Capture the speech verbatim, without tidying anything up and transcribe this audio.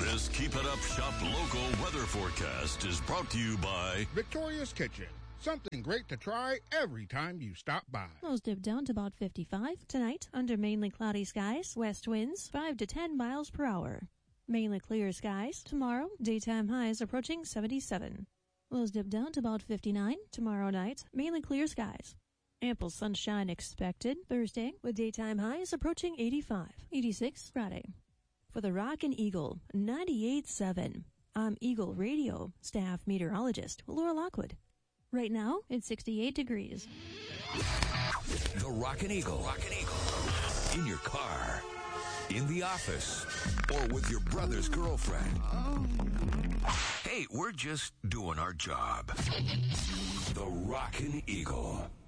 This Keep It Up Shop local weather forecast is brought to you by Victoria's Kitchen. Something great to try every time you stop by. Lows dip down to about fifty-five. Tonight, under mainly cloudy skies, west winds five to ten miles per hour. Mainly clear skies. Tomorrow, daytime highs approaching seventy-seven. Lows dip down to about fifty-nine. Tomorrow night, mainly clear skies. Ample sunshine expected Thursday, with daytime highs approaching eighty-five. eighty-six Friday. For the Rockin' Eagle, ninety-eight point seven. I'm Eagle Radio staff meteorologist Laura Lockwood. Right now, it's sixty-eight degrees. The Rockin' Eagle. Rockin' Eagle. In your car, in the office, or with your brother's girlfriend. Hey, we're just doing our job. The Rockin' Eagle.